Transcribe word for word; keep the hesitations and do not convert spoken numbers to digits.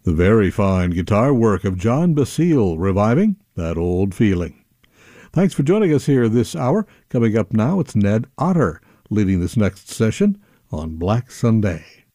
The very fine guitar work of John Basile, reviving that old feeling. Thanks for joining us here this hour. Coming up now, it's Ned Otter leading this next session on Black Sunday.